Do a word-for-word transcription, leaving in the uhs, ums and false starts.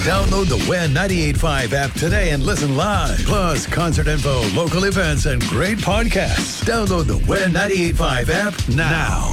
Download the W E N ninety-eight point five app today and listen live. Plus, concert info, local events, and great podcasts. Download the W E N ninety-eight point five app now.